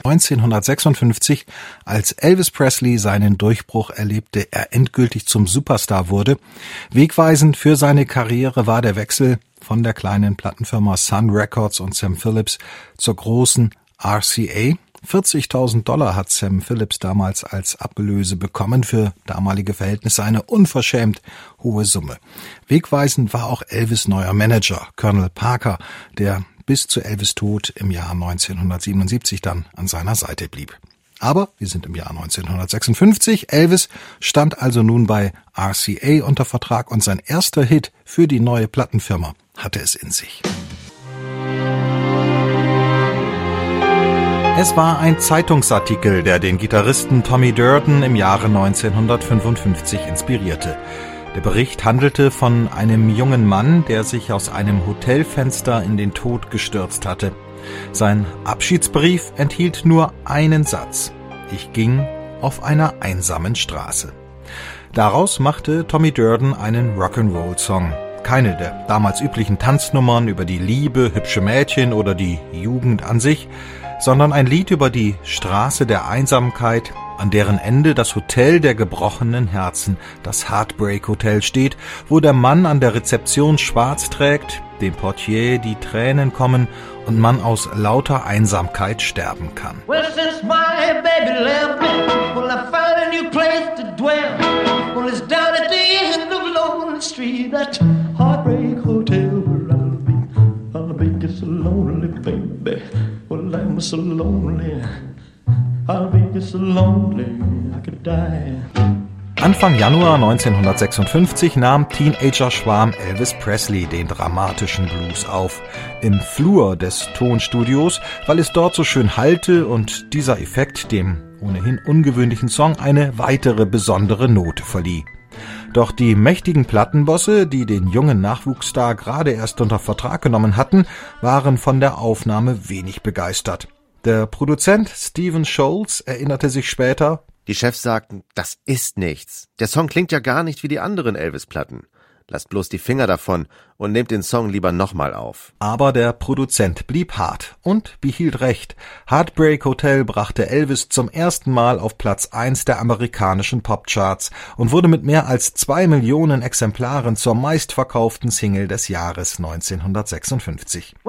1956, als Elvis Presley seinen Durchbruch erlebte, er endgültig zum Superstar wurde. Wegweisend für seine Karriere war der Wechsel von der kleinen Plattenfirma Sun Records und Sam Phillips zur großen RCA. $40.000 hat Sam Phillips damals als Ablöse bekommen, für damalige Verhältnisse eine unverschämt hohe Summe. Wegweisend war auch Elvis' neuer Manager, Colonel Parker, der bis zu Elvis' Tod im Jahr 1977 dann an seiner Seite blieb. Aber wir sind im Jahr 1956. Elvis stand also nun bei RCA unter Vertrag und sein erster Hit für die neue Plattenfirma hatte es in sich. Es war ein Zeitungsartikel, der den Gitarristen Tommy Durden im Jahre 1955 inspirierte. Der Bericht handelte von einem jungen Mann, der sich aus einem Hotelfenster in den Tod gestürzt hatte. Sein Abschiedsbrief enthielt nur einen Satz: Ich ging auf einer einsamen Straße. Daraus machte Tommy Durden einen Rock'n'Roll-Song. Keine der damals üblichen Tanznummern über die Liebe, hübsche Mädchen oder die Jugend an sich, sondern ein Lied über die Straße der Einsamkeit, an deren Ende das Hotel der gebrochenen Herzen, das Heartbreak Hotel, steht, wo der Mann an der Rezeption schwarz trägt, dem Portier die Tränen kommen und man aus lauter Einsamkeit sterben kann. Well, since my baby left me, well, I found a new place to dwell. Well, it's down at the end of Lonely Street, that Heartbreak Hotel where I'll be just so lonely, baby. Well, I'm so lonely, I'll be just so lonely, I could die. Anfang Januar 1956 nahm Teenager-Schwarm Elvis Presley den dramatischen Blues auf. Im Flur des Tonstudios, weil es dort so schön hallte und dieser Effekt dem ohnehin ungewöhnlichen Song eine weitere besondere Note verlieh. Doch die mächtigen Plattenbosse, die den jungen Nachwuchsstar gerade erst unter Vertrag genommen hatten, waren von der Aufnahme wenig begeistert. Der Produzent Stephen Scholes erinnerte sich später: Die Chefs sagten, das ist nichts. Der Song klingt ja gar nicht wie die anderen Elvis-Platten. Lasst bloß die Finger davon und nehmt den Song lieber nochmal auf. Aber der Produzent blieb hart und behielt recht. Heartbreak Hotel brachte Elvis zum ersten Mal auf Platz 1 der amerikanischen Popcharts und wurde mit mehr als 2 Millionen Exemplaren zur meistverkauften Single des Jahres 1956.